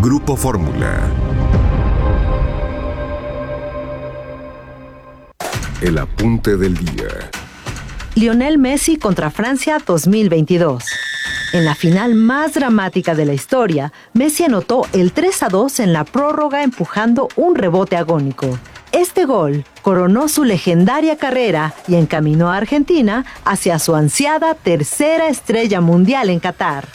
Grupo Fórmula. El apunte del día. Lionel Messi contra Francia 2022. En la final más dramática de la historia, Messi anotó el 3-2 en la prórroga empujando un rebote agónico. Este gol coronó su legendaria carrera y encaminó a Argentina hacia su ansiada tercera estrella mundial en Qatar.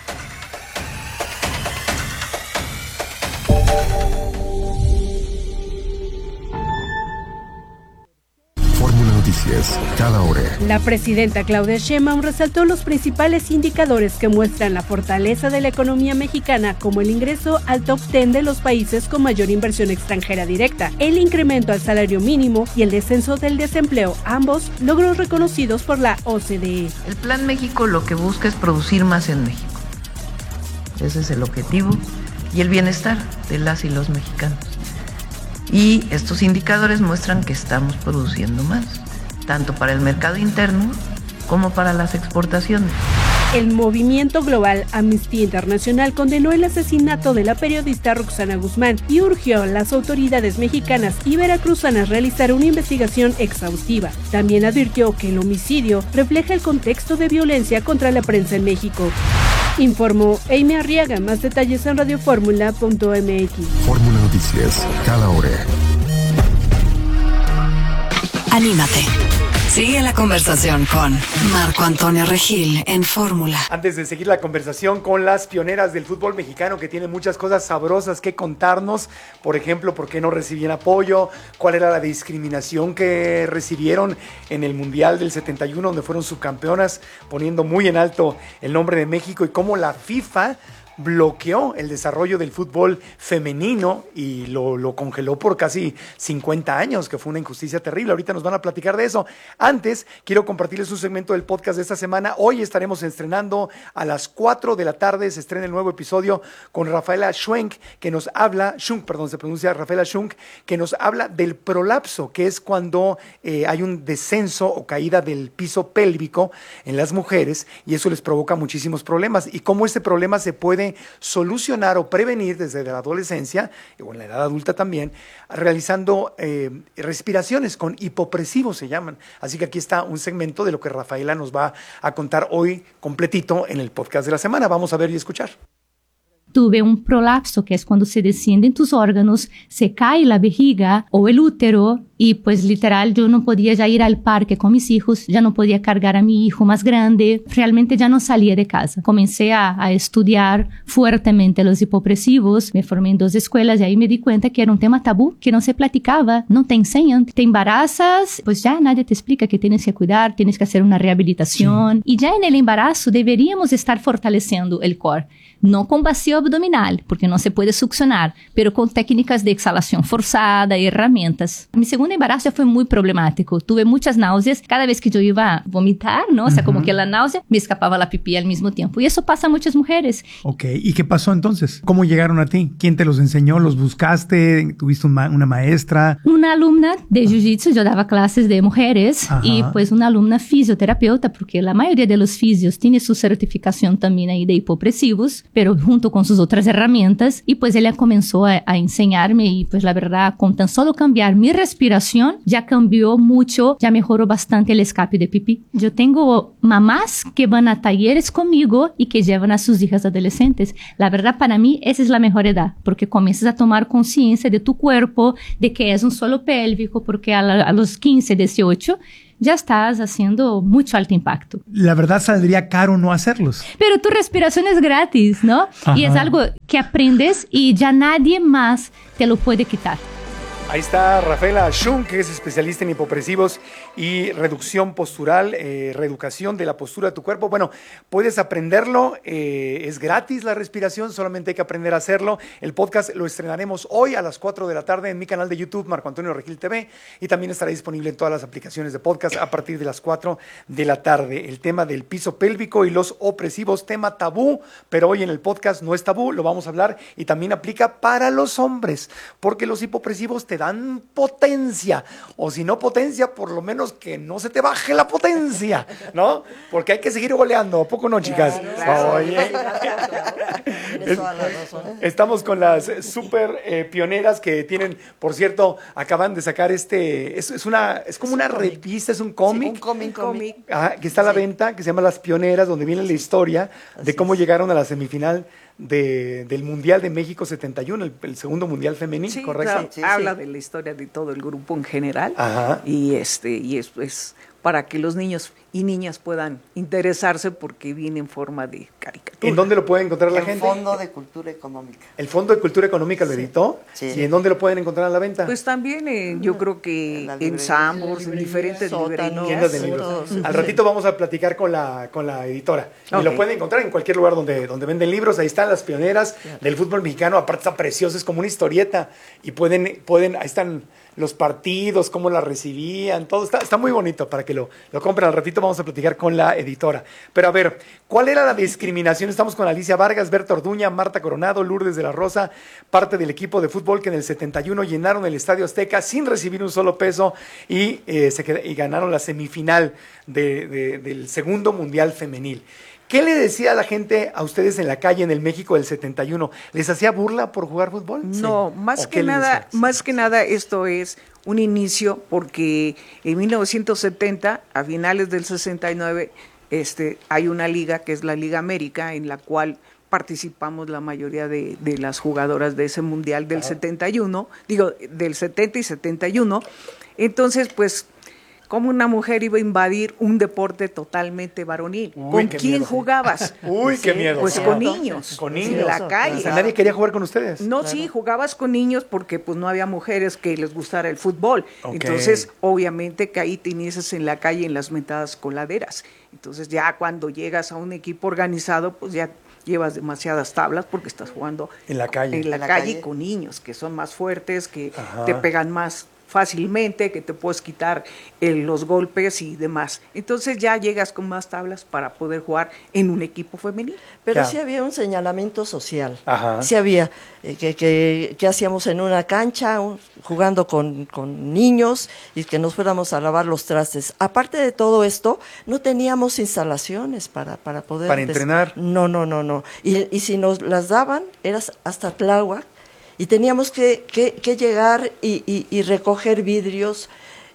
Noticias, cada hora. La presidenta Claudia Sheinbaum resaltó los principales indicadores que muestran la fortaleza de la economía mexicana, como el ingreso al top 10 de los países con mayor inversión extranjera directa, el incremento al salario mínimo y el descenso del desempleo, ambos logros reconocidos por la OCDE. El Plan México lo que busca es producir más en México. Ese es el objetivo y el bienestar de las y los mexicanos. Y estos indicadores muestran que estamos produciendo más, tanto para el mercado interno como para las exportaciones. El movimiento global Amnistía Internacional condenó el asesinato de la periodista Roxana Guzmán y urgió a las autoridades mexicanas y veracruzanas a realizar una investigación exhaustiva. También advirtió que el homicidio refleja el contexto de violencia contra la prensa en México. Informó Amy Arriaga. Más detalles en radioformula.mx. Fórmula Noticias, cada hora. Anímate. Sigue la conversación con Marco Antonio Regil en Fórmula. Antes de seguir la conversación con las pioneras del fútbol mexicano que tienen muchas cosas sabrosas que contarnos, por ejemplo, por qué no recibían apoyo, cuál era la discriminación que recibieron en el Mundial del 71, donde fueron subcampeonas, poniendo muy en alto el nombre de México, y cómo la FIFA bloqueó el desarrollo del fútbol femenino y lo congeló por casi 50 años, que fue una injusticia terrible. Ahorita nos van a platicar de eso. Antes, quiero compartirles un segmento del podcast de esta semana. Hoy estaremos estrenando a las 4 de la tarde, se estrena el nuevo episodio con Rafaela Schunk, que nos habla, Rafaela Schunk, que nos habla del prolapso, que es cuando hay un descenso o caída del piso pélvico en las mujeres, y eso les provoca muchísimos problemas, y cómo este problema se puede solucionar o prevenir desde la adolescencia o en la edad adulta también, realizando respiraciones con hipopresivos, se llaman. Así que aquí está un segmento de lo que Rafaela nos va a contar hoy completito en el podcast de la semana. Vamos a ver y escuchar. Tuve un prolapso, que es cuando se descienden tus órganos, se cae la vejiga o el útero y pues literal yo no podía ya ir al parque con mis hijos, ya no podía cargar a mi hijo más grande, realmente ya no salía de casa. Comencé a estudiar fuertemente los hipopresivos, me formé en 2 escuelas y ahí me di cuenta que era un tema tabú, que no se platicaba, no te enseñan, te embarazas, pues ya nadie te explica que tienes que cuidar, tienes que hacer una rehabilitación. Sí. Y ya en el embarazo deberíamos estar fortaleciendo el core. No con vacío abdominal, porque no se puede succionar, pero con técnicas de exhalación forzada y herramientas. Mi segundo embarazo fue muy problemático. Tuve muchas náuseas. Cada vez que yo iba a vomitar, ¿no? O sea, como que la náusea, me escapaba la pipí al mismo tiempo. Y eso pasa a muchas mujeres. Ok, ¿y qué pasó entonces? ¿Cómo llegaron a ti? ¿Quién te los enseñó? ¿Los buscaste? ¿Tuviste una maestra? Una alumna de jiu-jitsu, yo daba clases de mujeres. Ajá. Y pues una alumna fisioterapeuta, porque la mayoría de los fisios tiene su certificación también ahí de hipopresivos, pero junto con sus otras herramientas, y pues ella comenzó a enseñarme, y pues la verdad, con tan solo cambiar mi respiración, ya cambió mucho, ya mejoró bastante el escape de pipí. Yo tengo mamás que van a talleres conmigo y que llevan a sus hijas adolescentes. La verdad, para mí, esa es la mejor edad, porque comienzas a tomar conciencia de tu cuerpo, de que es un solo pélvico, porque a los 15, 18, ya estás haciendo mucho alto impacto. La verdad, saldría caro no hacerlos. Pero tu respiración es gratis, ¿no? Ajá. Y es algo que aprendes y ya nadie más te lo puede quitar. Ahí está Rafaela Schunk, que es especialista en hipopresivos y reducción postural, reeducación de la postura de tu cuerpo. Bueno, puedes aprenderlo, es gratis la respiración, solamente hay que aprender a hacerlo. El podcast lo estrenaremos hoy a las 4 de la tarde en mi canal de YouTube, Marco Antonio Regil TV, y también estará disponible en todas las aplicaciones de podcast a partir de las 4 de la tarde. El tema del piso pélvico y los opresivos, tema tabú, pero hoy en el podcast no es tabú, lo vamos a hablar, y también aplica para los hombres, porque los hipopresivos te dan potencia, o si no potencia, por lo menos que no se te baje la potencia, ¿no? Porque hay que seguir goleando, ¿a poco no, chicas? Claro. Oye. Tienes toda la razón. Estamos con las super pioneras que tienen, por cierto, acaban de sacar es como una revista, es un cómic. Sí, un cómic. Que está a la venta, que se llama Las Pioneras, donde viene la historia de cómo llegaron a la semifinal del Mundial de México 71, el segundo Mundial femenil, sí, ¿correcto? Claro, habla de la historia de todo el grupo en general. Ajá. Y es para que los niños y niñas puedan interesarse porque viene en forma de caricatura. ¿En dónde lo puede encontrar la gente? El Fondo de Cultura Económica. ¿El Fondo de Cultura Económica lo editó? Sí. ¿Y en dónde lo pueden encontrar a la venta? Pues también yo creo que en Sambors, en diferentes librerías. Tiendas de libros. Al ratito vamos a platicar con la editora. Y lo pueden encontrar en cualquier lugar donde venden libros. Ahí están las pioneras del fútbol mexicano. Aparte está precioso, es como una historieta. Y pueden ahí están los partidos, cómo la recibían, todo está muy bonito para que lo compren. Al ratito vamos a platicar con la editora. Pero a ver, ¿cuál era la discriminación? Estamos con Alicia Vargas, Berta Orduña, Marta Coronado, Lourdes de la Rosa, parte del equipo de fútbol que en el 71 llenaron el Estadio Azteca sin recibir un solo peso y ganaron la semifinal del segundo Mundial femenil. ¿Qué le decía a la gente a ustedes en la calle en el México del 71? ¿Les hacía burla por jugar fútbol? No, más que nada esto es un inicio porque en 1970, a finales del 69, hay una liga que es la Liga América en la cual participamos la mayoría de las jugadoras de ese mundial del 71, del 70 y 71. Entonces, pues, ¿cómo una mujer iba a invadir un deporte totalmente varonil? ¿Con quién jugabas? Uy, qué miedo. Pues con niños. Con niños. En la calle. O sea, nadie quería jugar con ustedes. No, claro. Sí, jugabas con niños porque pues no había mujeres que les gustara el fútbol. Okay. Entonces, obviamente que ahí te inicias en la calle en las mentadas coladeras. Entonces, ya cuando llegas a un equipo organizado, pues ya llevas demasiadas tablas porque estás jugando en la calle. En la calle con niños que son más fuertes, que te pegan más fácilmente, que te puedes quitar los golpes y demás. Entonces ya llegas con más tablas para poder jugar en un equipo femenil. Pero sí había un señalamiento social. Sí había que hacíamos en una cancha, jugando con niños y que nos fuéramos a lavar los trastes. Aparte de todo esto, no teníamos instalaciones para poder... ¿Para entrenar? No. Y si nos las daban, eras hasta Tláhuac, y teníamos que llegar y recoger vidrios,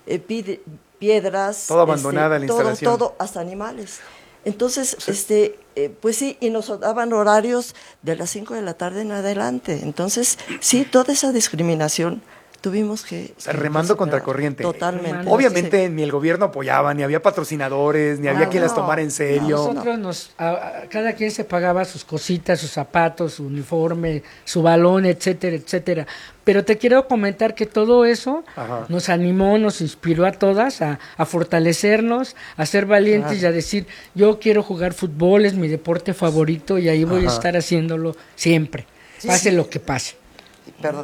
piedras. Todo abandonada la instalación. Todo, hasta animales. Entonces, pues sí, y nos daban horarios de las 5 de la tarde en adelante. Entonces, sí, toda esa discriminación tuvimos que... O sea, remando contracorriente. Totalmente. Obviamente ni el gobierno apoyaba, ni había patrocinadores, ni había quien las tomara en serio. Nosotros cada quien se pagaba sus cositas, sus zapatos, su uniforme, su balón, etcétera, etcétera. Pero te quiero comentar que todo eso nos animó, nos inspiró a todas a fortalecernos, a ser valientes y a decir, yo quiero jugar fútbol, es mi deporte favorito y ahí voy a estar haciéndolo siempre, pase lo que pase. Perdón.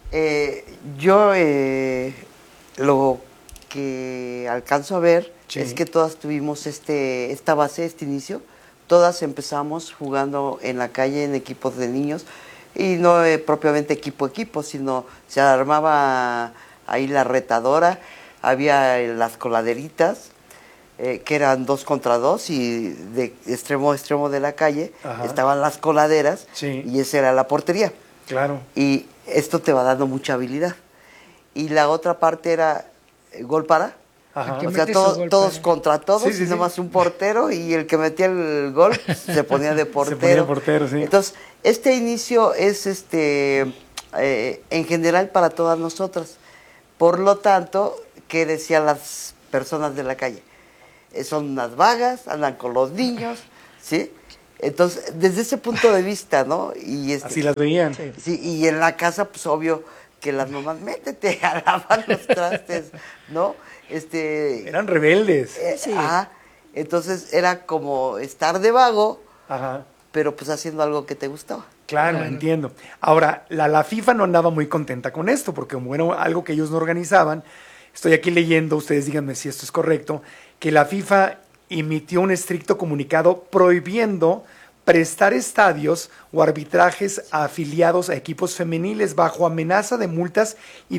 Yo lo que alcanzo a ver es que todas tuvimos esta base, este inicio. Todas empezamos jugando en la calle en equipos de niños y no propiamente equipo, sino se armaba ahí la retadora, había las coladeritas, que eran 2 contra 2 y de extremo a extremo de la calle estaban las coladeras y esa era la portería. Claro. Y esto te va dando mucha habilidad. Y la otra parte era gol para. O sea, todos contra todos, y nomás un portero, y el que metía el gol se ponía de portero. Entonces, este inicio es en general para todas nosotras. Por lo tanto, ¿qué decían las personas de la calle? Son unas vagas, andan con los niños, ¿sí? Entonces, desde ese punto de vista, ¿no? Y así las veían. Sí, y en la casa, pues obvio que las mamás, métete a lavar los trastes, ¿no? Eran rebeldes. Entonces era como estar de vago, pero pues haciendo algo que te gustaba. Claro, entiendo. Ahora, la FIFA no andaba muy contenta con esto, porque como era algo que ellos no organizaban, estoy aquí leyendo, ustedes díganme si esto es correcto, que la FIFA emitió un estricto comunicado prohibiendo prestar estadios o arbitrajes a afiliados a equipos femeniles bajo amenaza de multas y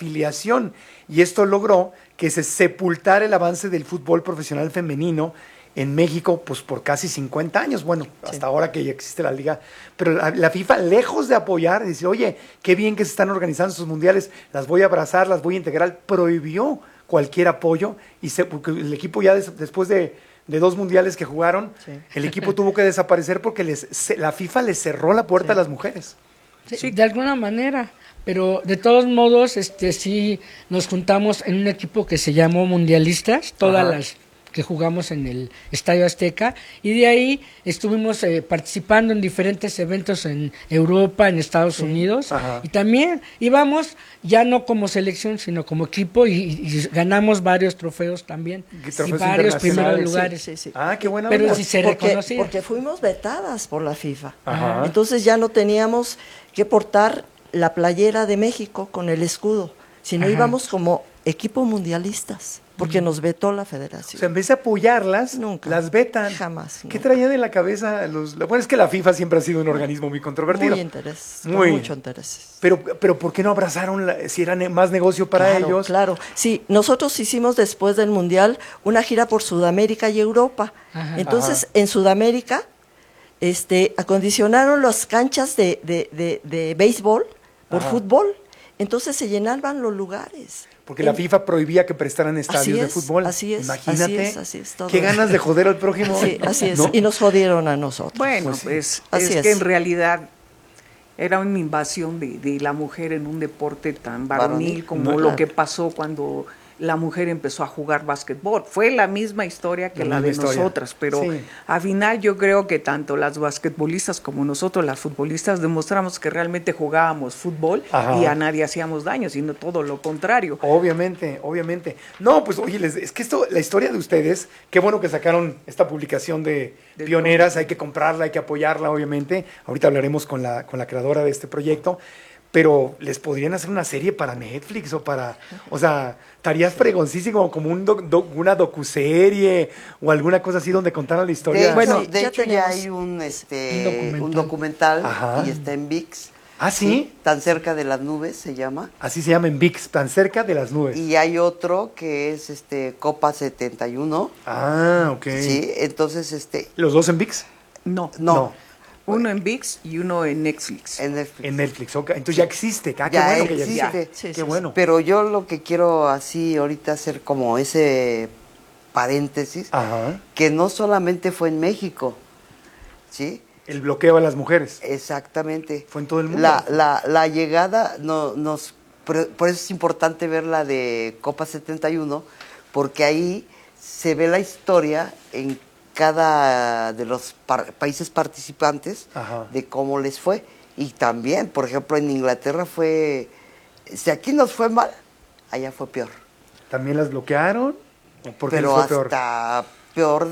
desafiliación. Y esto logró que se sepultara el avance del fútbol profesional femenino en México pues por casi 50 años, bueno, hasta ahora que ya existe la liga, pero la FIFA, lejos de apoyar, dice, oye, qué bien que se están organizando sus mundiales, las voy a abrazar, las voy a integrar, prohibió cualquier apoyo, y porque el equipo ya después de 2 mundiales que jugaron, el equipo tuvo que desaparecer porque la FIFA les cerró la puerta a las mujeres. Sí, de alguna manera, pero de todos modos, sí nos juntamos en un equipo que se llamó Mundialistas, todas las que jugamos en el Estadio Azteca, y de ahí estuvimos participando en diferentes eventos en Europa, en Estados Unidos, y también íbamos ya no como selección, sino como equipo, y ganamos varios trofeos también, y varios primeros lugares. Ah, qué bueno. Pero sí se reconocía. Porque fuimos vetadas por la FIFA. Entonces ya no teníamos que portar la playera de México con el escudo, sino íbamos como equipo mundialistas. Porque nos vetó la federación. O sea, en vez de apoyarlas, las vetan. Jamás. ¿Qué traían en la cabeza los...? Bueno, es que la FIFA siempre ha sido un organismo muy controvertido. Muy interés, con mucho interés. Pero ¿por qué no abrazaron si era más negocio para ellos? Claro, sí. Nosotros hicimos después del Mundial una gira por Sudamérica y Europa. Entonces, en Sudamérica, acondicionaron las canchas de béisbol por fútbol. Entonces se llenaban los lugares. Porque la FIFA prohibía que prestaran estadios de fútbol. Así es. Imagínate. Así es todo. Qué ganas de joder al prójimo. Sí, así es. ¿No? Y nos jodieron a nosotros. Bueno, pues es que en realidad era una invasión de la mujer en un deporte tan varonil como lo que pasó cuando la mujer empezó a jugar básquetbol. Fue la misma historia que la de nosotras, pero al final yo creo que tanto las basquetbolistas como nosotros, las futbolistas, demostramos que realmente jugábamos fútbol y a nadie hacíamos daño, sino todo lo contrario. Obviamente. No, pues oye, es que la historia de ustedes, qué bueno que sacaron esta publicación de Pioneras, hay que comprarla, hay que apoyarla, obviamente. Ahorita hablaremos con la creadora de este proyecto. Pero les podrían hacer una serie para Netflix o sea, estarías fregoncísimo como una docuserie o alguna cosa así donde contaran la historia. De hecho ya hay un documental y está en ViX. ¿Ah, sí? Tan cerca de las nubes se llama. Así se llama en ViX, Tan cerca de las nubes. Y hay otro que es Copa 71. Ah, ok. Sí, entonces ¿Los dos en ViX? No. Uno en ViX y uno en Netflix. En Netflix, ok. Entonces ya existe. Qué bueno que ya existe. Qué bueno. Pero yo lo que quiero así ahorita hacer como ese paréntesis, que no solamente fue en México, ¿sí? El bloqueo a las mujeres. Exactamente. Fue en todo el mundo. La llegada, por eso es importante ver la de Copa 71, porque ahí se ve la historia en cada de los países participantes de cómo les fue. Y también, por ejemplo, en Inglaterra si aquí nos fue mal, allá fue peor. ¿También las bloquearon? Pero fue hasta peor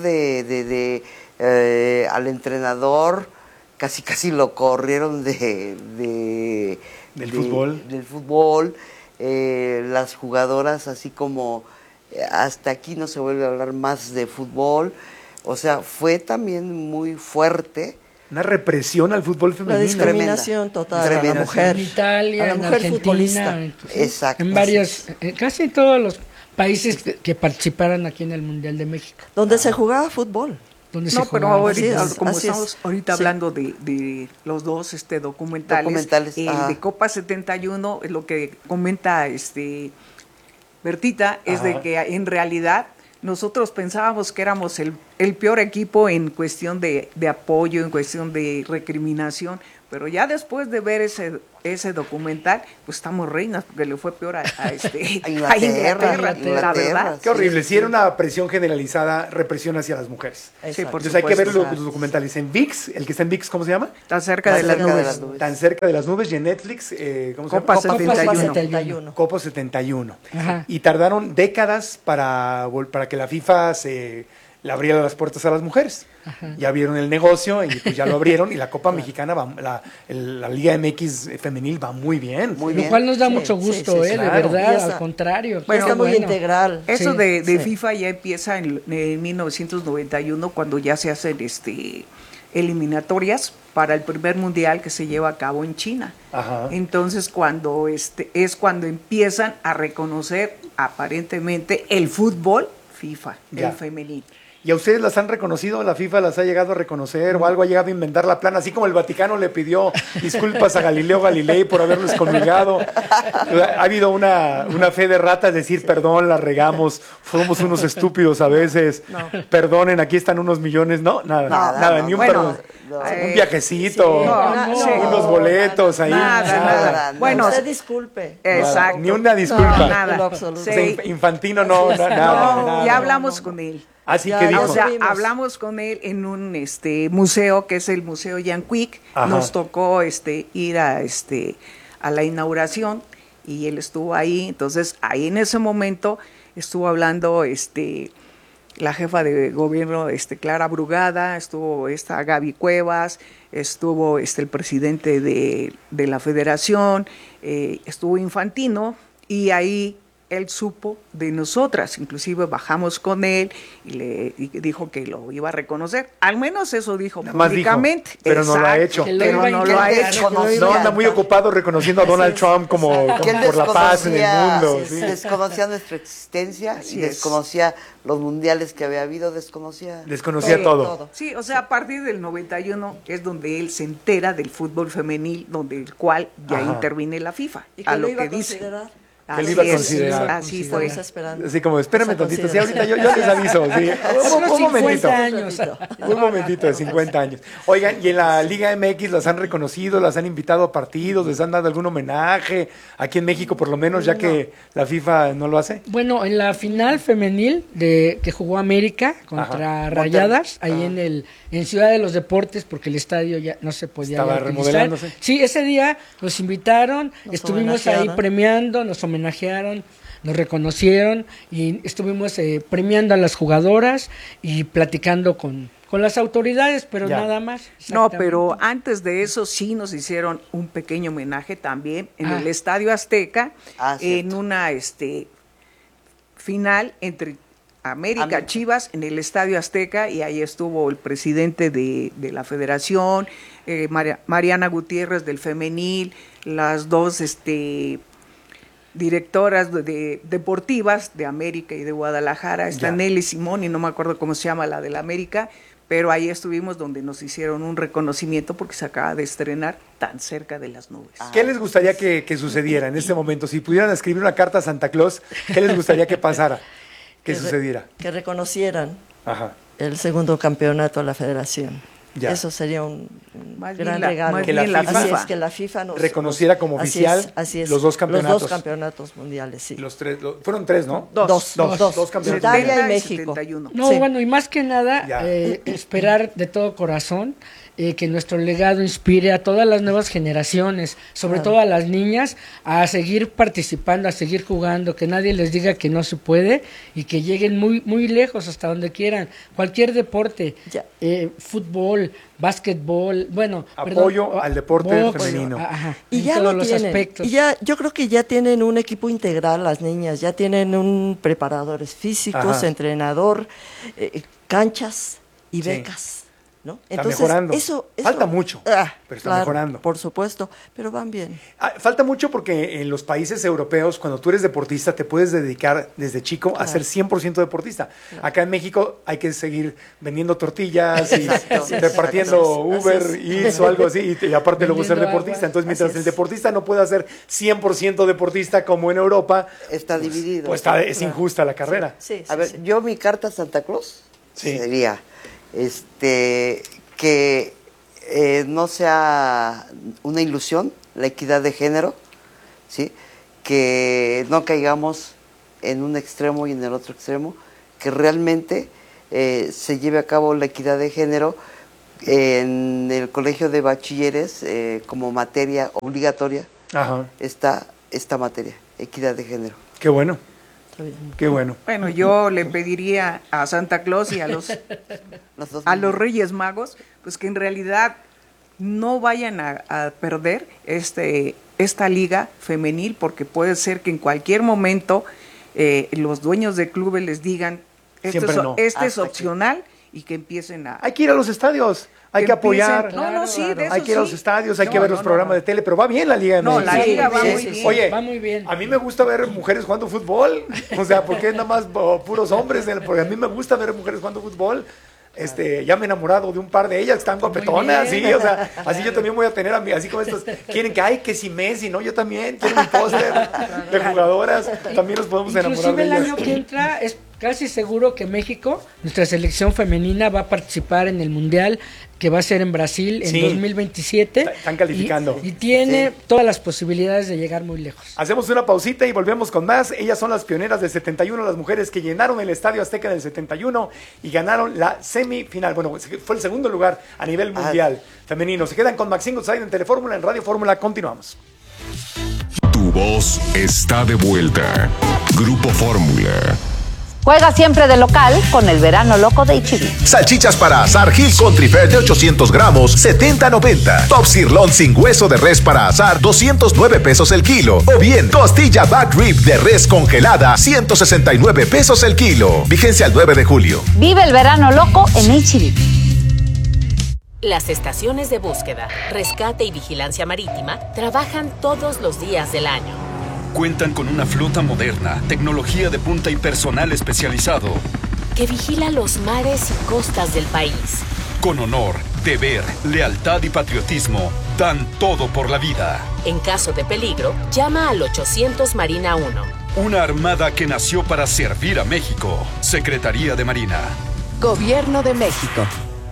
al entrenador, casi lo corrieron del fútbol. Las jugadoras así como hasta aquí no se vuelve a hablar más de fútbol. O sea, fue también muy fuerte. Una represión al fútbol femenino. La discriminación total a la mujer. En Italia, en Argentina. Exacto. En varios, casi todos los países que participaron aquí en el Mundial de México. Donde se jugaba fútbol. Pero ahorita, como estamos hablando de los dos documentales, el de Copa 71, lo que comenta Bertita, es de que en realidad nosotros pensábamos que éramos el peor equipo en cuestión de apoyo, en cuestión de recriminación, pero ya después de ver ese documental, pues estamos reinas, porque le fue peor a Inglaterra, la verdad. Qué horrible, sí era una presión generalizada, represión hacia las mujeres. Sí, por Entonces hay que ver los documentales en ViX, el que está en ViX, ¿cómo se llama? Tan cerca de las nubes. Tan cerca de las nubes, y en Netflix, ¿cómo se llama? Copa 71. Copa 71. Y tardaron décadas para que la FIFA le abriera las puertas a las mujeres. Ya vieron el negocio y pues ya lo abrieron, y la Copa Mexicana la Liga MX femenil va muy bien. Lo cual nos da mucho gusto, de verdad, al contrario. Bueno, está muy integral. Eso de FIFA ya empieza en 1991, cuando ya se hacen eliminatorias para el primer mundial que se lleva a cabo en China. Entonces cuando es cuando empiezan a reconocer aparentemente el fútbol FIFA, el femenil. ¿Y a ustedes las han reconocido? ¿La FIFA las ha llegado a reconocer o algo ha llegado a inventar la plana? Así como el Vaticano le pidió disculpas a Galileo Galilei por haberlo excomulgado. Ha habido una fe de ratas, decir perdón, la regamos, somos unos estúpidos a veces, perdonen, aquí están unos millones. No, nada, ni un perdón. Un viajecito, unos boletos ahí. Nada. Bueno, usted disculpe. Exacto. Ni una disculpa. Nada. Infantino nada. Ya hablamos con él. Así que dijo. O sea, hablamos con él en un museo que es el Museo Jan Quick. Nos tocó ir a la inauguración y él estuvo ahí. Entonces, ahí en ese momento estuvo hablando la jefa de gobierno, Clara Brugada, estuvo Gaby Cuevas, estuvo el presidente de la federación, estuvo Infantino, y ahí él supo de nosotras, inclusive bajamos con él y dijo que lo iba a reconocer, al menos eso dijo públicamente. Pero no lo ha hecho. Pero no lo ha hecho. No, anda muy ocupado reconociendo a Donald Trump como por la paz en el mundo. Desconocía nuestra existencia y desconocía los mundiales que había habido, desconocía todo. Sí, o sea, a partir del 91 es donde él se entera del fútbol femenil, donde el cual ya interviene la FIFA. ¿Y que lo iba a considerar? Que él iba a considerar. Así fue. Así como, espérame tantito, sí, ahorita yo les aviso. Sí. Un momentito de 50 años. Oigan, ¿y en la Liga MX las han reconocido, las han invitado a partidos, les han dado algún homenaje? Aquí en México, por lo menos, ya que la FIFA no lo hace. Bueno, en la final femenil que jugó América contra Rayadas, ahí en Ciudad de los Deportes, porque el estadio ya no se podía Estaba remodelándose. Sí, ese día nos invitaron, estuvimos ahí premiando, nos homenajearon, nos reconocieron y estuvimos premiando a las jugadoras y platicando con las autoridades, pero nada más. No, pero antes de eso sí nos hicieron un pequeño homenaje también en el Estadio Azteca, en una final entre América Chivas en el Estadio Azteca, y ahí estuvo el presidente de la federación, Mariana Gutiérrez del femenil, las dos directoras deportivas de América y de Guadalajara, Nelly Simón y no me acuerdo cómo se llama la de la América, pero ahí estuvimos donde nos hicieron un reconocimiento porque se acaba de estrenar Tan cerca de las nubes. ¿Qué les gustaría que sucediera en este momento? Si pudieran escribir una carta a Santa Claus, ¿qué les gustaría que pasara? ¿Qué sucediera? Que reconocieran el segundo campeonato a la federación. Eso sería un gran regalo. Que la FIFA nos reconociera como oficial los dos campeonatos. Los dos campeonatos mundiales, sí. Fueron tres, ¿no? Dos campeonatos. Italia y México. No, bueno, y más que nada, esperar de todo corazón que nuestro legado inspire a todas las nuevas generaciones, sobre todo a las niñas, a seguir participando, a seguir jugando, que nadie les diga que no se puede y que lleguen muy, muy lejos, hasta donde quieran. Cualquier deporte, fútbol, básquetbol, apoyo al deporte femenino. Y ya lo tienen. Y yo creo que ya tienen un equipo integral las niñas, ya tienen un preparadores físicos, entrenador, canchas y becas. ¿No? Entonces, está mejorando. Eso falta mucho, pero está mejorando. Por supuesto, pero van bien. Falta mucho porque en los países europeos, cuando tú eres deportista, te puedes dedicar desde chico a ser 100% deportista. Acá en México hay que seguir vendiendo tortillas y repartiendo Uber Eats o algo así, y aparte luego ser deportista. Entonces, mientras el deportista no pueda ser 100% deportista como en Europa, está dividido. Pues es injusta la carrera. A ver, yo mi carta a Santa Claus sería que no sea una ilusión la equidad de género, ¿sí? Que no caigamos en un extremo y en el otro extremo, que realmente se lleve a cabo la equidad de género en el colegio de bachilleres como materia obligatoria. Esta materia, equidad de género. Qué bueno. Qué bueno. Bueno, yo le pediría a Santa Claus y a los Reyes Magos, pues que en realidad no vayan a perder esta liga femenil, porque puede ser que en cualquier momento los dueños de clubes les digan, este es opcional, y que empiecen a... Hay que ir a los estadios. hay que apoyar. Hay que ir a los estadios, hay que ver los programas de tele, pero va bien la Liga MX. No, la Liga va muy bien. Oye, va muy bien. A mí me gusta ver mujeres jugando fútbol, o sea, porque es nada más puros hombres, porque a mí me gusta ver mujeres jugando fútbol. Ya me he enamorado de un par de ellas que están guapetonas, sí, o sea, así yo también voy a tener a mí, así como estos quieren que si Messi, no, yo también quiero un póster de jugadoras, también nos podemos enamorar de ellas. El año que entra es casi seguro que México, nuestra selección femenina, va a participar en el Mundial que va a ser en Brasil en 2027. Están calificando. Y tiene todas las posibilidades de llegar muy lejos. Hacemos una pausita y volvemos con más. Ellas son las pioneras del 71, las mujeres que llenaron el Estadio Azteca en el 71 y ganaron la semifinal. Bueno, fue el segundo lugar a nivel mundial femenino. Se quedan con Maxine Goodside en Telefórmula, en Radio Fórmula. Continuamos. Tu voz está de vuelta. Grupo Fórmula. Juega siempre de local con el verano loco de H-E-B. Salchichas para asar Hill Country Fair de 800 gramos, 70.90. Top sirloin sin hueso de res para asar, 209 pesos el kilo. O bien, costilla back rib de res congelada, 169 pesos el kilo. Vigencia al 9 de julio. Vive el verano loco en H-E-B. Las estaciones de búsqueda, rescate y vigilancia marítima trabajan todos los días del año. Cuentan con una flota moderna, tecnología de punta y personal especializado que vigila los mares y costas del país. Con honor, deber, lealtad y patriotismo, dan todo por la vida. En caso de peligro, llama al 800 Marina 1. Una armada que nació para servir a México. Secretaría de Marina. Gobierno de México.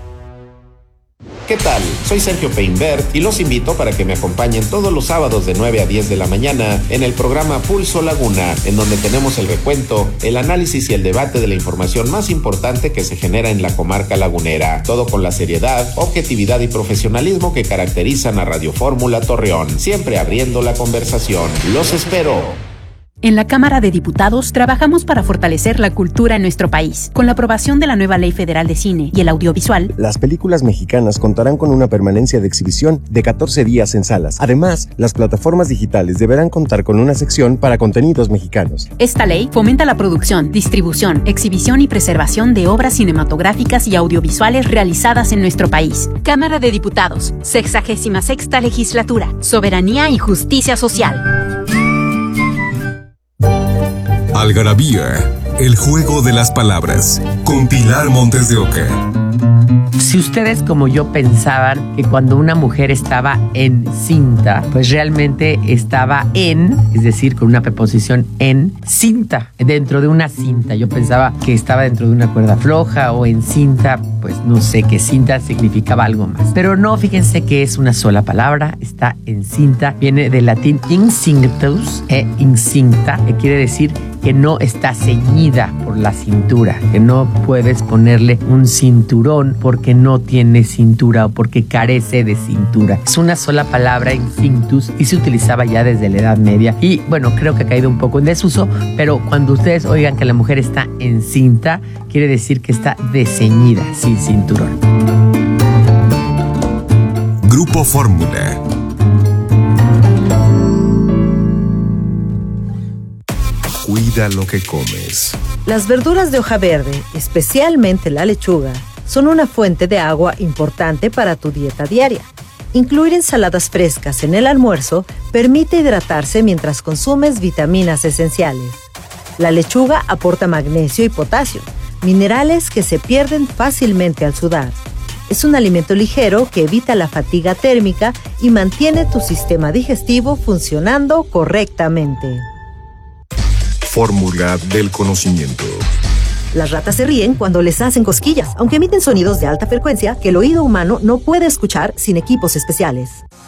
¿Qué tal? Soy Sergio Peinbert y los invito para que me acompañen todos los sábados de 9 a 10 de la mañana en el programa Pulso Laguna, en donde tenemos el recuento, el análisis y el debate de la información más importante que se genera en la comarca lagunera. Todo con la seriedad, objetividad y profesionalismo que caracterizan a Radio Fórmula Torreón, siempre abriendo la conversación. Los espero. En la Cámara de Diputados trabajamos para fortalecer la cultura en nuestro país. Con la aprobación de la nueva Ley Federal de Cine y el Audiovisual, las películas mexicanas contarán con una permanencia de exhibición de 14 días en salas. Además, las plataformas digitales deberán contar con una sección para contenidos mexicanos. Esta ley fomenta la producción, distribución, exhibición y preservación de obras cinematográficas y audiovisuales realizadas en nuestro país. Cámara de Diputados, 66ª Legislatura, Soberanía y Justicia Social. Algarabía, el juego de las palabras, con Pilar Montes de Oca. Si ustedes como yo pensaban que cuando una mujer estaba encinta, pues realmente estaba es decir, con una preposición en cinta, dentro de una cinta. Yo pensaba que estaba dentro de una cuerda floja o en cinta, pues no sé, que cinta significaba algo más. Pero no, fíjense que es una sola palabra, está encinta, viene del latín incinctus, incinta, que quiere decir que no está ceñida por la cintura, que no puedes ponerle un cinturón porque no tiene cintura o porque carece de cintura. Es una sola palabra, incinctus, y se utilizaba ya desde la Edad Media. Y bueno, creo que ha caído un poco en desuso, pero cuando ustedes oigan que la mujer está encinta, quiere decir que está desceñida, sin cinturón. Grupo Fórmula. Cuida lo que comes. Las verduras de hoja verde, especialmente la lechuga, son una fuente de agua importante para tu dieta diaria. Incluir ensaladas frescas en el almuerzo permite hidratarse mientras consumes vitaminas esenciales. La lechuga aporta magnesio y potasio, minerales que se pierden fácilmente al sudar. Es un alimento ligero que evita la fatiga térmica y mantiene tu sistema digestivo funcionando correctamente. Fórmula del conocimiento. Las ratas se ríen cuando les hacen cosquillas, aunque emiten sonidos de alta frecuencia que el oído humano no puede escuchar sin equipos especiales.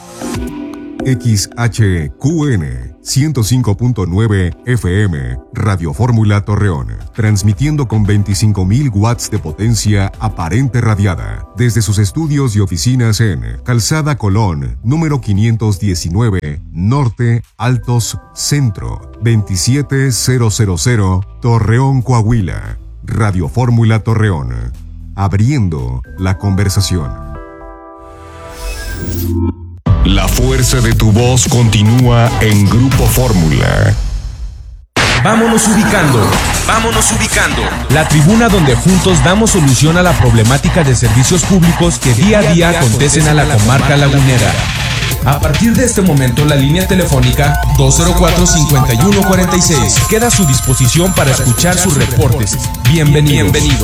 XHQN 105.9 FM, Radio Fórmula Torreón, transmitiendo con 25.000 watts de potencia aparente radiada, desde sus estudios y oficinas en Calzada Colón, número 519, Norte, Altos, Centro, 27000, Torreón, Coahuila. Radio Fórmula Torreón, abriendo la conversación. La fuerza de tu voz continúa en Grupo Fórmula. Vámonos ubicando. Vámonos ubicando. La tribuna donde juntos damos solución a la problemática de servicios públicos que día a día acontecen a la comarca lagunera. A partir de este momento, la línea telefónica 204-5146 queda a su disposición para escuchar sus reportes. Bienvenidos.